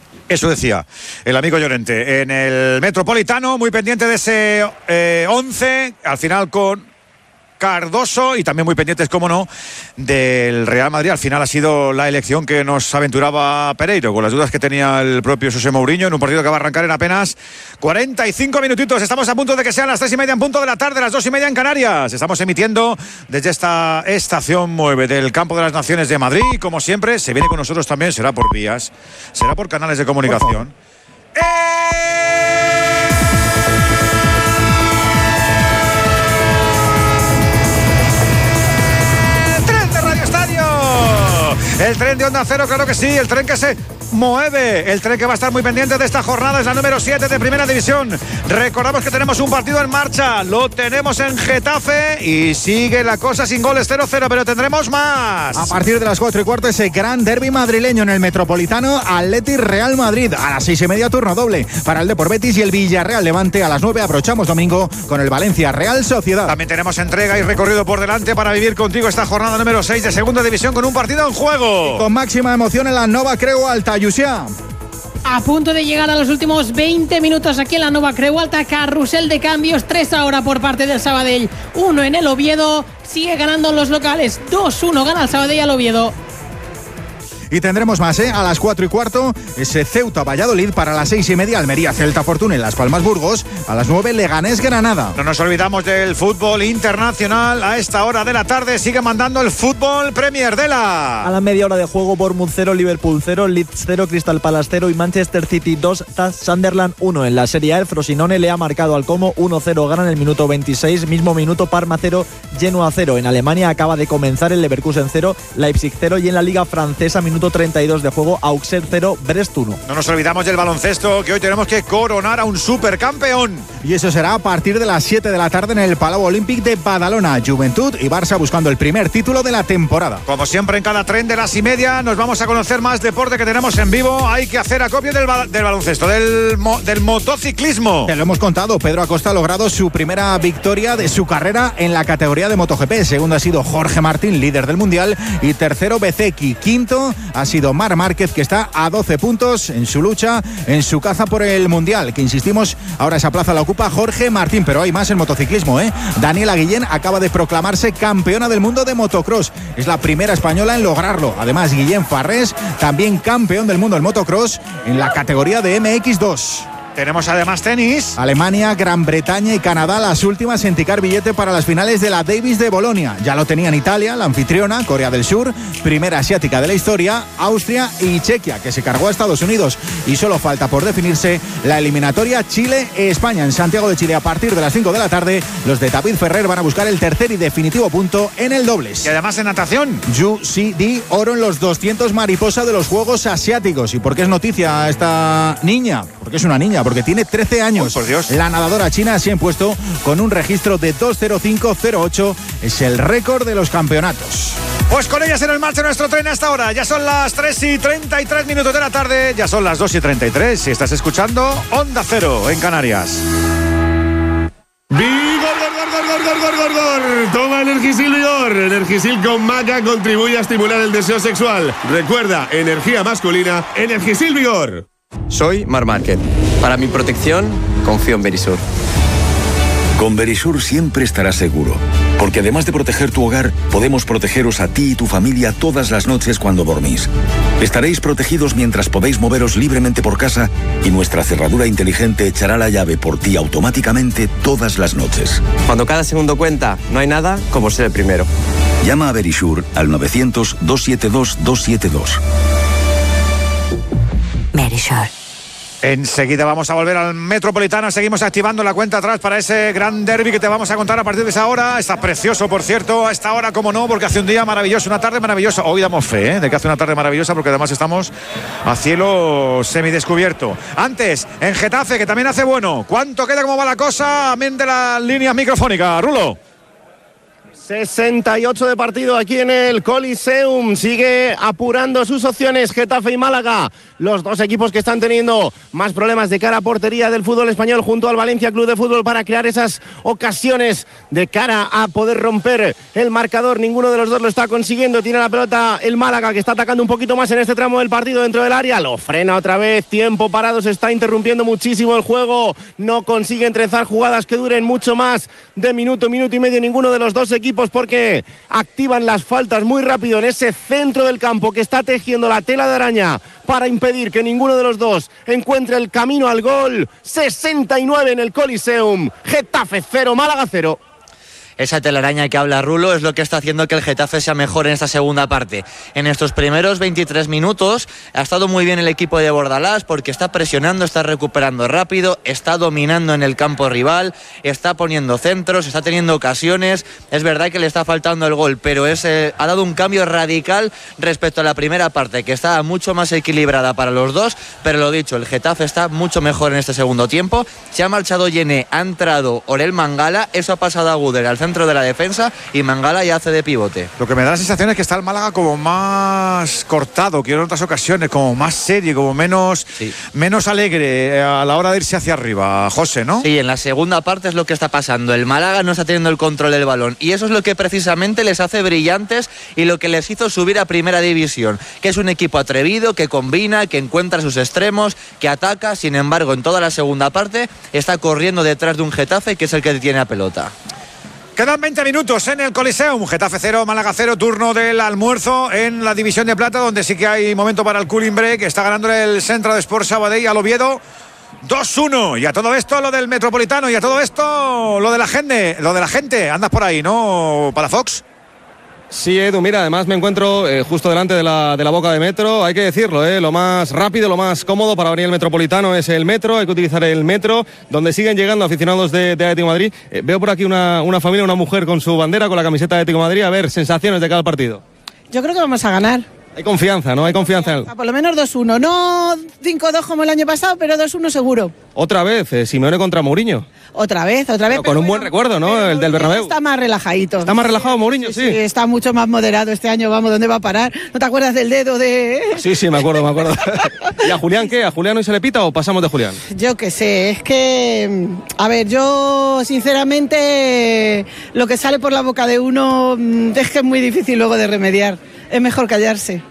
Eso decía el amigo Llorente. En el Metropolitano, muy pendiente de ese 11, al final con Cardoso, y también muy pendientes, cómo no, del Real Madrid. Al final ha sido la elección que nos aventuraba Pereiro, con las dudas que tenía el propio José Mourinho, en un partido que va a arrancar en apenas 45 minutitos. Estamos a punto de que sean las 3:30 en punto de la tarde, las 2:30 en Canarias. Estamos emitiendo desde esta estación 9 del Campo de las Naciones de Madrid. Y como siempre, se viene con nosotros también, será por vías, será por canales de comunicación. El tren de Onda Cero, claro que sí, el tren que se mueve, el tren que va a estar muy pendiente de esta jornada, es la número 7 de Primera División. Recordamos que tenemos un partido en marcha, lo tenemos en Getafe y sigue la cosa sin goles, 0-0, pero tendremos más. A partir de las 4:15 ese gran derbi madrileño en el Metropolitano, Atleti Real Madrid, a las 6:30 turno doble para el Depor Betis y el Villarreal Levante. A las 9 abrochamos domingo con el Valencia Real Sociedad. También tenemos entrega y recorrido por delante para vivir contigo esta jornada número 6 de Segunda División con un partido en juego. Y con máxima emoción en la Nova Creu Alta, Yusia. A punto de llegar a los últimos 20 minutos aquí en la Nova Creu Alta, carrusel de cambios, 3 ahora por parte del Sabadell, 1 en el Oviedo, sigue ganando los locales, 2-1 gana el Sabadell al Oviedo. Y tendremos más, a las 4:15 ese Ceuta Valladolid, para las 6:30 Almería Celta Fortuna en Las Palmas Burgos, a las 9 Leganés Granada. No nos olvidamos del fútbol internacional. A esta hora de la tarde sigue mandando el fútbol Premier de la... A la media hora de juego, Bournemouth 0, Liverpool 0, Leeds 0, Crystal Palace 0 y Manchester City 2, Sunderland 1. En la Serie A, el Frosinone le ha marcado al Como 1-0, gana en el minuto 26, mismo minuto Parma 0, Genoa 0. En Alemania acaba de comenzar el Leverkusen 0, Leipzig 0 y en la Liga Francesa, minuto 32 de juego, Auxerre 0, Brest 1. No nos olvidamos del baloncesto, que hoy tenemos que coronar a un supercampeón. Y eso será a partir de las 7 de la tarde en el Palau Olímpic de Badalona. Juventud y Barça buscando el primer título de la temporada. Como siempre, en cada tren de las 1:30 nos vamos a conocer más deporte que tenemos en vivo. Hay que hacer acopio del baloncesto, del motociclismo. Te lo hemos contado, Pedro Acosta ha logrado su primera victoria de su carrera en la categoría de MotoGP. Segundo ha sido Jorge Martín, líder del Mundial, y tercero Bezzecchi. Quinto ha sido Marc Márquez, que está a 12 puntos en su lucha, en su caza por el Mundial, que insistimos, ahora esa plaza la ocupa Jorge Martín. Pero hay más en motociclismo, Daniela Guillén acaba de proclamarse campeona del mundo de motocross. Es la primera española en lograrlo. Además, Guillén Farrés, también campeón del mundo del motocross en la categoría de MX2. Tenemos además tenis. Alemania, Gran Bretaña y Canadá, las últimas en ticar billete para las finales de la Davis de Bolonia. Ya lo tenían Italia, la anfitriona, Corea del Sur, primera asiática de la historia, Austria y Chequia, que se cargó a Estados Unidos. Y solo falta por definirse la eliminatoria Chile-España en Santiago de Chile. A partir de las 5 de la tarde, los de David Ferrer van a buscar el tercer y definitivo punto en el dobles. Y además en natación, Yu Si-di, oro en los 200 mariposa de los Juegos Asiáticos. ¿Y por qué es noticia esta niña? Porque es una niña, porque tiene 13 años. Por Dios. La nadadora china se ha impuesto con un registro de 2:05.08. Es el récord de los campeonatos. Pues con ellas en el marcha nuestro tren hasta ahora. Ya son las 3:33 minutos de la tarde. Ya son las 2:33. Si estás escuchando Onda Cero en Canarias. ¡Vigor! Toma Energisil Vigor. Energisil con maca contribuye a estimular el deseo sexual. Recuerda, energía masculina, Energisil Vigor. Soy Marc Márquez. Para mi protección, confío en Verisur. Con Verisur siempre estarás seguro, porque además de proteger tu hogar, podemos protegeros a ti y tu familia todas las noches cuando dormís. Estaréis protegidos mientras podéis moveros libremente por casa y nuestra cerradura inteligente echará la llave por ti automáticamente todas las noches. Cuando cada segundo cuenta, no hay nada como ser el primero. Llama a Verisur al 900-272-272. Verisur. Enseguida vamos a volver al Metropolitano. Seguimos activando la cuenta atrás para ese gran derbi que te vamos a contar a partir de esa hora. Está precioso, por cierto, a esta hora, como no, porque hace un día maravilloso, una tarde maravillosa. Hoy damos fe, de que hace una tarde maravillosa, porque además estamos a cielo semidescubierto. Antes, en Getafe, que también hace bueno. ¿Cuánto queda? ¿Cómo va la cosa? Amén de las líneas microfónicas, Rulo. 68 de partido aquí en el Coliseum. Sigue apurando sus opciones Getafe y Málaga. Los dos equipos que están teniendo más problemas de cara a portería del fútbol español junto al Valencia Club de Fútbol para crear esas ocasiones de cara a poder romper el marcador. Ninguno de los dos lo está consiguiendo. Tiene la pelota el Málaga, que está atacando un poquito más en este tramo del partido dentro del área. Lo frena otra vez. Tiempo parado. Se está interrumpiendo muchísimo el juego. No consigue entrezar jugadas que duren mucho más de minuto y medio ninguno de los dos equipos, porque activan las faltas muy rápido en ese centro del campo que está tejiendo la tela de araña para impedir que ninguno de los dos encuentre el camino al gol. 69 en el Coliseum. Getafe 0, Málaga 0. Esa telaraña que habla Rulo es lo que está haciendo que el Getafe sea mejor en esta segunda parte. En estos primeros 23 minutos ha estado muy bien el equipo de Bordalás, porque está presionando, está recuperando rápido, está dominando en el campo rival, está poniendo centros, está teniendo ocasiones. Es verdad que le está faltando el gol, pero ha dado un cambio radical respecto a la primera parte, que estaba mucho más equilibrada para los dos. Pero lo dicho, el Getafe está mucho mejor en este segundo tiempo. Se ha marchado Yené, ha entrado Orel Mangala, eso ha pasado a Guder al centro de la defensa y Mangala ya hace de pivote. Lo que me da la sensación es que está el Málaga como más cortado que en otras ocasiones, como más serio, como menos alegre a la hora de irse hacia arriba, José, ¿no? Sí, en la segunda parte es lo que está pasando. El Málaga no está teniendo el control del balón y eso es lo que precisamente les hace brillantes y lo que les hizo subir a primera división, que es un equipo atrevido, que combina, que encuentra sus extremos, que ataca. Sin embargo, en toda la segunda parte está corriendo detrás de un Getafe que es el que tiene a pelota. Quedan 20 minutos en el Coliseum. Getafe 0, Málaga 0, turno del almuerzo en la división de plata, donde sí que hay momento para el cooling break. Está ganando el Centro de Sport Sabadell al Oviedo 2-1. Y a todo esto lo del Metropolitano, y a todo esto lo de la gente. Andas por ahí, ¿no, para Fox? Sí, Edu, mira, además me encuentro justo delante de la boca de metro. Hay que decirlo, lo más rápido, lo más cómodo para venir al Metropolitano es el metro. Hay que utilizar el metro, donde siguen llegando aficionados de Atlético de Madrid. Veo por aquí una familia, una mujer con su bandera, con la camiseta de Atlético de Madrid. A ver, sensaciones de cada partido. Yo creo que vamos a ganar. Hay confianza, ¿no? Hay confianza en él. Por lo menos 2-1. No 5-2 como el año pasado, pero 2-1 seguro. Otra vez, Simeone contra Mourinho. Otra vez. Pero con un buen recuerdo, ¿no? El del Bernabéu. Está más relajadito. ¿Está más relajado Mourinho? Sí. Está mucho más moderado este año. Vamos, ¿dónde va a parar? ¿No te acuerdas del dedo de...? Sí, me acuerdo. ¿Y a Julián qué? ¿A Julián hoy se le pita o pasamos de Julián? Yo qué sé, es que... A ver, yo sinceramente lo que sale por la boca de uno es que es muy difícil luego de remediar. Es mejor callarse.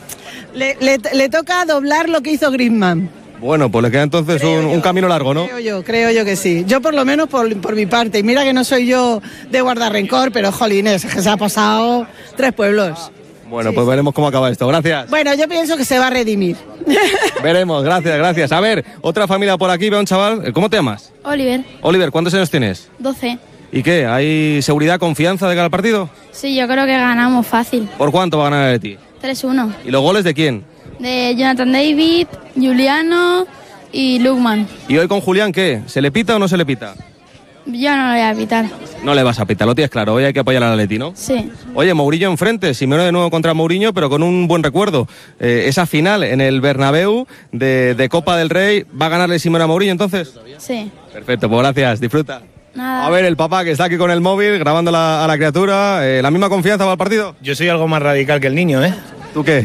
Le toca doblar lo que hizo Griezmann. Bueno, pues le queda entonces un camino largo, ¿no? Creo yo que sí. Yo por lo menos por mi parte. Y mira que no soy yo de guardar rencor, pero jolines, es que se ha pasado 3 pueblos. Bueno, pues veremos cómo acaba esto. Gracias. Bueno, yo pienso que se va a redimir. Veremos, gracias. A ver, otra familia por aquí, veo un chaval. ¿Cómo te llamas? Oliver, ¿cuántos años tienes? 12. ¿Y qué? ¿Hay seguridad, confianza de cara al partido? Sí, yo creo que ganamos fácil. ¿Por cuánto va a ganar el Betis? 3-1. ¿Y los goles de quién? De Jonathan David, Juliano y Lukman. ¿Y hoy con Julián qué? ¿Se le pita o no se le pita? Yo no lo voy a pitar. No le vas a pitar, lo tienes claro. Hoy hay que apoyar al Atleti, ¿no? Sí. Oye, Mourinho enfrente, Simeone de nuevo contra Mourinho, pero con un buen recuerdo. Esa final en el Bernabéu de Copa del Rey, ¿va a ganarle Simeone a Mourinho entonces? Sí. Perfecto, pues gracias, disfruta. Nada. A ver, el papá que está aquí con el móvil, grabando a la criatura. ¿La misma confianza para el partido? Yo soy algo más radical que el niño, ¿eh? ¿Tú qué?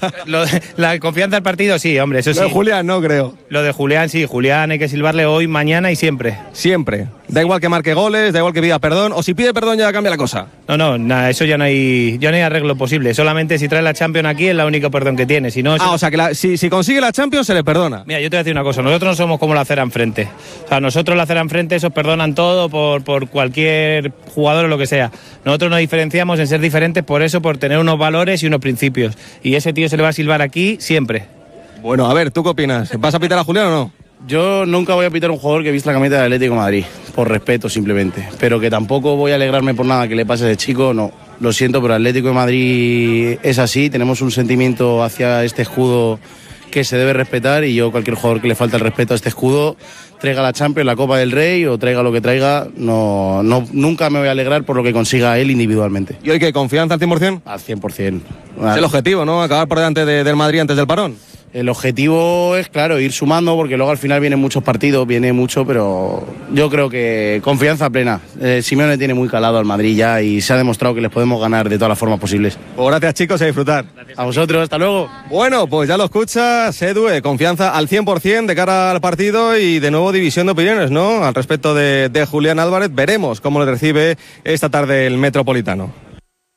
La confianza del partido, sí, hombre, eso sí. Lo de Julián no, creo. Lo de Julián, sí. Julián hay que silbarle hoy, mañana y siempre. Siempre. Da igual que marque goles, da igual que pida perdón. O si pide perdón ya cambia la cosa. No, nada, eso ya no hay arreglo posible. Solamente si trae la Champions aquí es la única perdón que tiene. Si no, o sea que si consigue la Champions se le perdona. Mira, yo te voy a decir una cosa. Nosotros no somos como la acera enfrente. O sea, nosotros la acera enfrente, esos perdonan todo por cualquier jugador o lo que sea. Nosotros nos diferenciamos en ser diferentes por eso, por tener unos valores y unos principios. Y ese tío se le va a silbar aquí siempre. Bueno, a ver, ¿tú qué opinas? ¿Vas a pitar a Julián o no? Yo nunca voy a pitar a un jugador que viste la camiseta del Atlético de Madrid, por respeto simplemente. Pero que tampoco voy a alegrarme por nada que le pase a ese chico, no. Lo siento, pero el Atlético de Madrid es así. Tenemos un sentimiento hacia este escudo que se debe respetar, y yo, cualquier jugador que le falta el respeto a este escudo, traiga la Champions, la Copa del Rey o traiga lo que traiga, nunca me voy a alegrar por lo que consiga él individualmente. ¿Y hoy qué? ¿Confianza al 100%? Al 100%. Es el objetivo, ¿no? Acabar por delante del Madrid antes del parón. El objetivo es, claro, ir sumando, porque luego al final vienen muchos partidos, viene mucho, pero yo creo que confianza plena. Simeone tiene muy calado al Madrid ya y se ha demostrado que les podemos ganar de todas las formas posibles. Pues gracias, chicos, y a disfrutar. A vosotros, hasta luego. Bueno, pues ya lo escuchas, Edu, confianza al 100% de cara al partido y de nuevo división de opiniones, ¿no? Al respecto de Julián Álvarez, veremos cómo le recibe esta tarde el Metropolitano.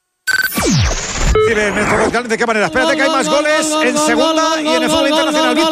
¿De qué manera? Espérate que hay más goles en segunda y en el fútbol internacional. Víctor.